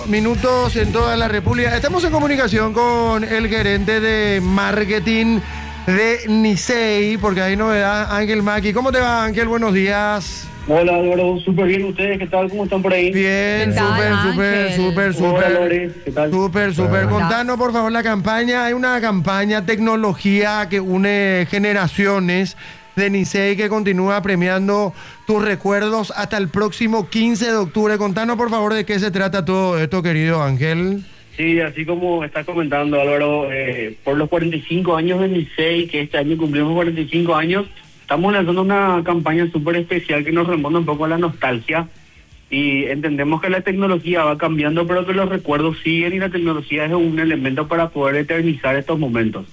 Minutos en toda la República. Estamos en comunicación con el gerente de marketing de Nicey, porque hay novedad, Ángel Maki. ¿Cómo te va, Ángel? Buenos días. Hola, Álvaro, súper bien. ¿Ustedes qué tal? ¿Cómo están por ahí? Bien, súper. Hola, Lore, ¿qué tal? Súper. Contanos, por favor, la campaña. Hay una campaña tecnología que une generaciones de Nicey que continúa premiando tus recuerdos hasta el próximo 15 de octubre. Contanos, por favor, de qué se trata todo esto, querido Ángel. Sí, así como estás comentando, Álvaro, por los 45 años de Nicey, que este año cumplimos 45 años, estamos lanzando una campaña súper especial que nos remonta un poco a la nostalgia y entendemos que la tecnología va cambiando, pero que los recuerdos siguen y la tecnología es un elemento para poder eternizar estos momentos.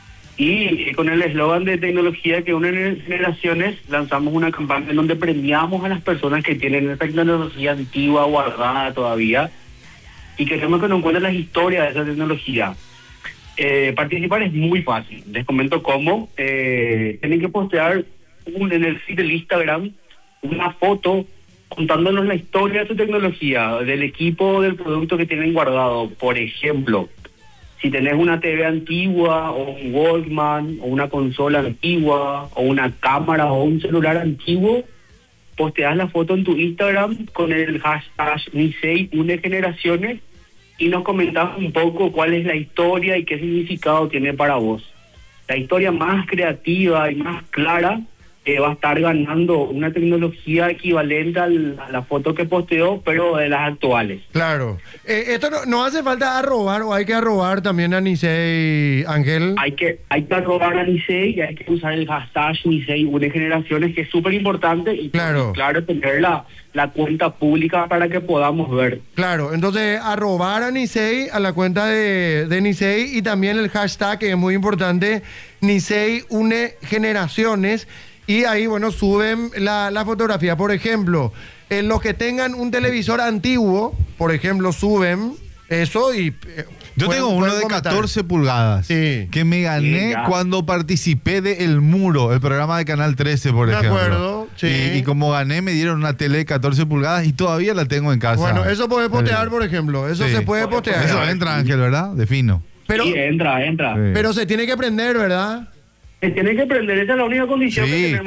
Y con el eslogan de tecnología que une generaciones, lanzamos una campaña en donde premiamos a las personas que tienen esa tecnología antigua guardada todavía y queremos que nos cuenten las historias de esa tecnología. Participar es muy fácil. Les comento cómo. Tienen que postear en el feed del Instagram una foto contándonos la historia de su tecnología, del equipo, del producto que tienen guardado. Por ejemplo, si tenés una TV antigua, o un Walkman, o una consola antigua, o una cámara, o un celular antiguo, posteás la foto en tu Instagram con el hashtag Nicey une generaciones y nos comentás un poco cuál es la historia y qué significado tiene para vos. La historia más creativa y más clara va a estar ganando una tecnología equivalente a la foto que posteó, pero de las actuales. Claro. Esto no hace falta arrobar, o hay que arrobar también a Nicey, Ángel. Hay que arrobar a Nicey y hay que usar el hashtag Nicey une generaciones, que es súper importante, y claro, tener la cuenta pública para que podamos ver. Claro, entonces arrobar a Nicey, a la cuenta de Nicey, y también el hashtag, que es muy importante, Nicey une generaciones. Y ahí, bueno, suben la fotografía. Por ejemplo, los que tengan un televisor antiguo, por ejemplo, suben eso y... Yo tengo uno de 14 pulgadas que me gané cuando participé de El Muro, el programa de Canal 13, por ejemplo. De acuerdo, sí. Y como gané, me dieron una tele de 14 pulgadas y todavía la tengo en casa. Bueno, eso puede postear, por ejemplo. Eso se puede postear. Eso entra, Ángel, ¿verdad? De fino. Pero, sí, entra. Sí. Pero se tiene que prender, ¿verdad? Se tiene que prender, esa es la única condición que tenemos.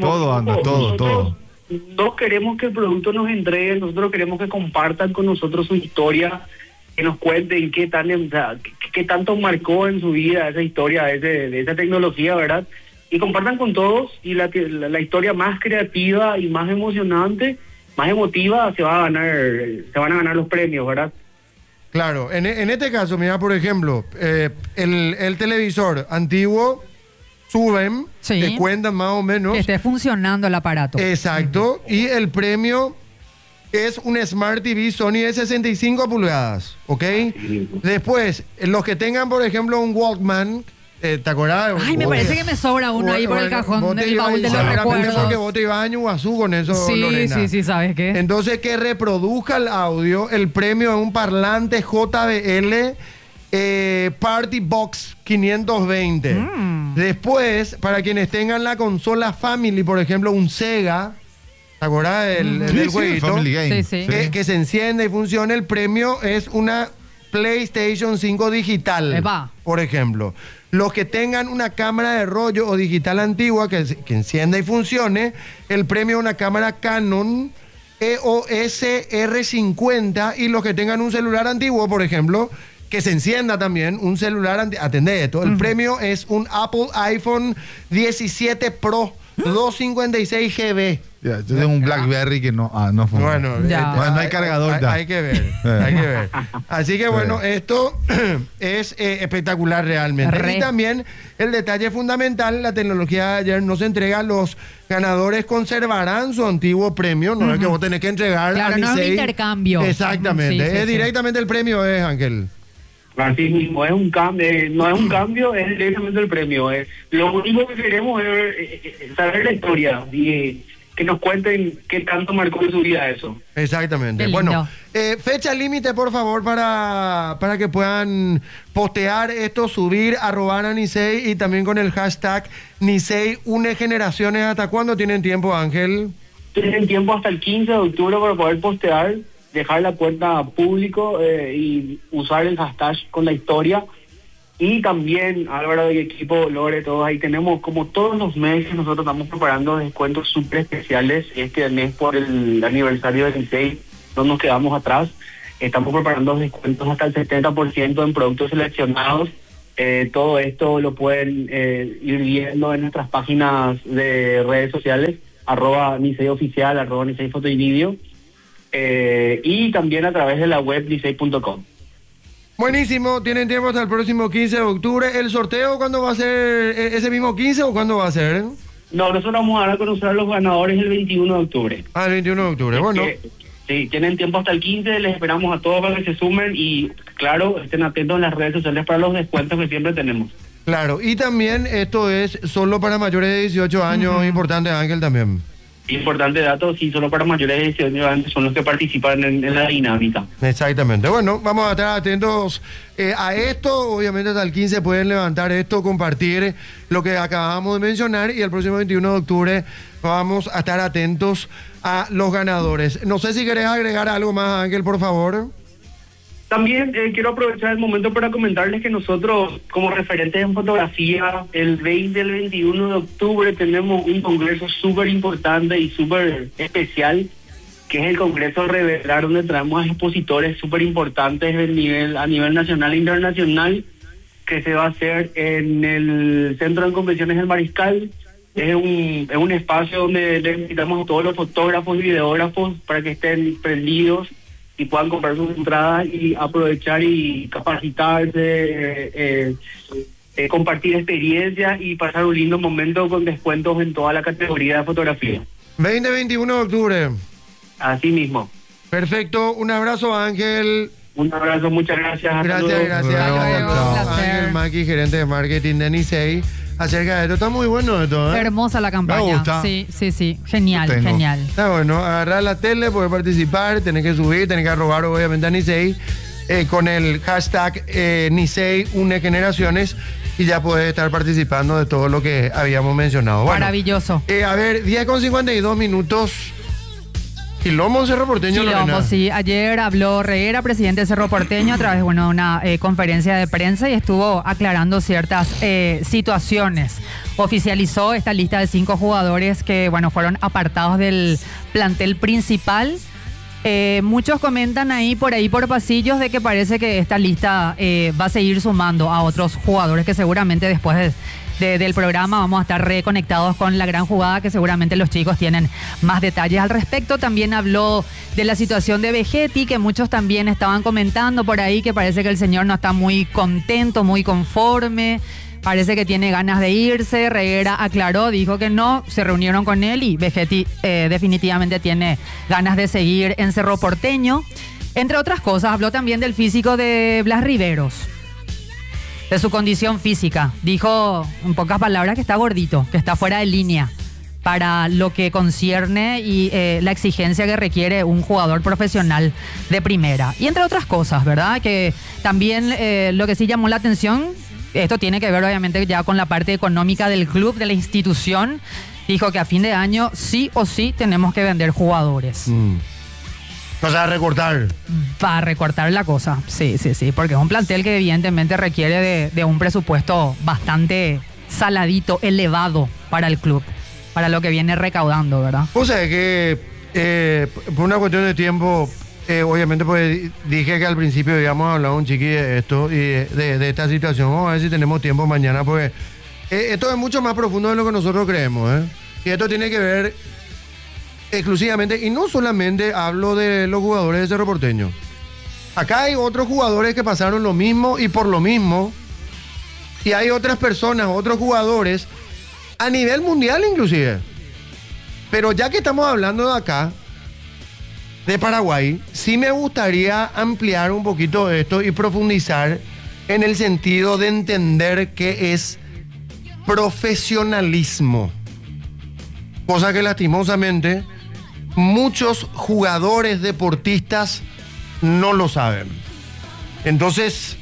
Todo. No queremos que el producto nos entregue, nosotros queremos que compartan con nosotros su historia, que nos cuenten qué tanto marcó en su vida esa historia de esa tecnología, ¿verdad? Y compartan con todos, y la historia más creativa y más emocionante, más emotiva, se van a ganar los premios, ¿verdad? Claro, en este caso, mira, por ejemplo, el televisor antiguo, suben, te cuentan más o menos que esté funcionando el aparato. Exacto. Y el premio es un Smart TV Sony de 65 pulgadas, ¿ok? Después, los que tengan, por ejemplo, un Walkman, ¿te acordás? Ay, me parece que me sobra uno ahí por el cajón del baúl de los recuerdos. Porque vos te ibas a Ñuguazú con eso, Lorena. Sí, ¿sabes qué? Entonces, que reproduzca el audio, el premio es un parlante JBL Party Box 520. Después, para quienes tengan la consola Family, por ejemplo, un Sega, ¿te acordás del jueguito? Family Game. Sí. Que se enciende y funcione. El premio es una PlayStation 5 digital, por ejemplo. Los que tengan una cámara de rollo o digital antigua que encienda y funcione, el premio es una cámara Canon EOS R50. Y los que tengan un celular antiguo, por ejemplo, que se encienda también, un celular, atendé esto, el premio es un Apple iPhone 17 Pro 256 GB. Yo tengo un BlackBerry que no funciona. Bueno, no hay cargador. Hay que ver. Así que bueno, esto es espectacular realmente. Y también el detalle fundamental, la tecnología de ayer nos entrega, los ganadores conservarán su antiguo premio, no es que vos tenés que entregar a Nicey. No es un intercambio. Exactamente, directamente el premio es, Ángel. Así mismo, es un cambio, no es un cambio, es directamente el premio. Lo único que queremos es saber la historia y que nos cuenten qué tanto marcó en su vida eso. Exactamente. Bueno, fecha límite, por favor, para que puedan postear esto, subir, arrobar a Nicey, y también con el hashtag Nicey une generaciones. ¿Hasta cuándo tienen tiempo, Ángel? Tienen tiempo hasta el 15 de octubre para poder postear. dejar la cuenta público y usar el hashtag con la historia. Y también, Álvaro y equipo, Lore, todos ahí tenemos, como todos los meses, nosotros estamos preparando descuentos súper especiales. Este mes, por el aniversario del Licey, no nos quedamos atrás. Estamos preparando descuentos hasta el 70% en productos seleccionados. Todo esto lo pueden ir viendo en nuestras páginas de redes sociales, @Licey-oficial, @Licey-foto y video, y también a través de la web licey.com. Buenísimo, tienen tiempo hasta el próximo 15 de octubre. ¿El sorteo cuándo va a ser? ¿Ese mismo 15 o cuándo va a ser? No, nosotros vamos a dar a conocer a los ganadores el 21 de octubre. Ah, el 21 de octubre, bueno. Sí, tienen tiempo hasta el 15, les esperamos a todos para que se sumen y, claro, estén atentos en las redes sociales para los descuentos que siempre tenemos. Claro, y también esto es solo para mayores de 18 años, importante, Ángel, también. Importante dato, sí, solo para mayores de 18 años son los que participan en la dinámica. Exactamente. Bueno, vamos a estar atentos a esto. Obviamente hasta el 15 pueden levantar esto, compartir lo que acabamos de mencionar y el próximo 21 de octubre vamos a estar atentos a los ganadores. No sé si querés agregar algo más, Ángel, por favor. También quiero aprovechar el momento para comentarles que nosotros, como referentes en fotografía, el 20 y el 21 de octubre tenemos un congreso súper importante y súper especial, que es el Congreso Revelar, donde traemos a expositores súper importantes a nivel nacional e internacional, que se va a hacer en el Centro de Convenciones del Mariscal. Es un espacio donde le invitamos a todos los fotógrafos y videógrafos para que estén prendidos y puedan comprar sus entradas y aprovechar y capacitarse, compartir experiencias y pasar un lindo momento con descuentos en toda la categoría de fotografía. 20-21 de octubre. Así mismo. Perfecto, un abrazo, Ángel. Un abrazo, muchas gracias. Gracias. Ángel Maki, gerente de marketing de Licey. Acerca de esto, está muy bueno esto, ¿eh? Hermosa la campaña. Me gusta. Sí. Genial. Está bueno, agarrar la tele, poder participar, tener que subir, tener que arrobar obviamente a Nicey con el hashtag Nicey une generaciones y ya puedes estar participando de todo lo que habíamos mencionado. Bueno, maravilloso. A ver, 10:52 minutos. Quilombo en Cerro Porteño. Quilombo, sí. Ayer habló Reguera, presidente de Cerro Porteño, a través de una conferencia de prensa y estuvo aclarando ciertas situaciones. Oficializó esta lista de 5 jugadores que, fueron apartados del plantel principal. Muchos comentan por pasillos de que parece que esta lista va a seguir sumando a otros jugadores que seguramente después del programa vamos a estar reconectados con la gran jugada, que seguramente los chicos tienen más detalles al respecto. También habló de la situación de Vegetti, que muchos también estaban comentando por ahí, que parece que el señor no está muy contento, muy conforme, parece que tiene ganas de irse. Reguera aclaró, dijo que no, se reunieron con él y Vegetti definitivamente tiene ganas de seguir en Cerro Porteño. Entre otras cosas, habló también del físico de Blas Riveros, de su condición física. Dijo, en pocas palabras, que está gordito, que está fuera de línea para lo que concierne y la exigencia que requiere un jugador profesional de primera. Y entre otras cosas, ¿verdad? Que también lo que sí llamó la atención, esto tiene que ver obviamente ya con la parte económica del club, de la institución. Dijo que a fin de año sí o sí tenemos que vender jugadores. O sea, recortar. Va a recortar la cosa, sí, porque es un plantel que evidentemente requiere de un presupuesto bastante saladito, elevado para el club, para lo que viene recaudando, ¿verdad? O sea, que por una cuestión de tiempo, obviamente pues dije que al principio habíamos hablado un chiqui de esto y de esta situación. Vamos a ver si tenemos tiempo mañana, porque esto es mucho más profundo de lo que nosotros creemos, ¿eh? Y esto tiene que ver exclusivamente, y no solamente hablo de los jugadores de Cerro Porteño. Acá hay otros jugadores que pasaron lo mismo y por lo mismo, y hay otras personas, otros jugadores a nivel mundial inclusive. Pero ya que estamos hablando de acá, de Paraguay, sí me gustaría ampliar un poquito esto y profundizar en el sentido de entender qué es profesionalismo, cosa que lastimosamente muchos jugadores deportistas no lo saben. Entonces,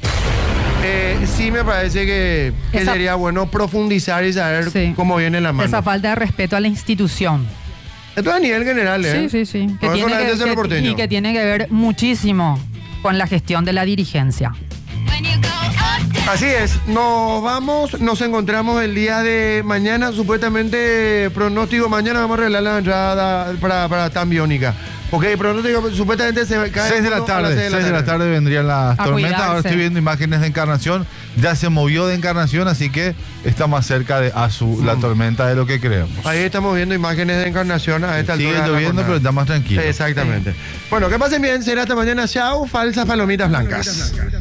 sí me parece que sería bueno profundizar y saber cómo viene la mano. Esa falta de respeto a la institución. Esto es a nivel general, ¿eh? Sí. Y que tiene que ver muchísimo con la gestión de la dirigencia. Así es, nos encontramos el día de mañana, supuestamente pronóstico, mañana vamos a arreglar la entrada para TAM Biónica. Porque el pronóstico supuestamente se cae 6 de la tarde, 6 de la tarde vendrían las tormentas. Ahora estoy viendo imágenes de Encarnación, ya se movió de Encarnación, así que está más cerca de Azu, la tormenta, de lo que creemos. Ahí estamos viendo imágenes de Encarnación a esta altura. Sigue lloviendo, pero está más tranquilo. Exactamente. Bueno, que pasen bien, será hasta mañana. Chao, falsas palomitas blancas.